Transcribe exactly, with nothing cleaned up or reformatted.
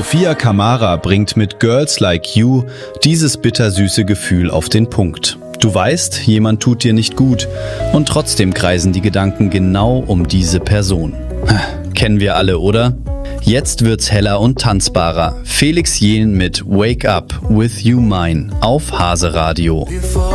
Sofia Kamara bringt mit Girls Like You dieses bittersüße Gefühl auf den Punkt. Du weißt, jemand tut dir nicht gut und trotzdem kreisen die Gedanken genau um diese Person. Kennen wir alle, oder? Jetzt wird's heller und tanzbarer. Felix Jähn mit Wake Up With You Mine auf Hase Radio.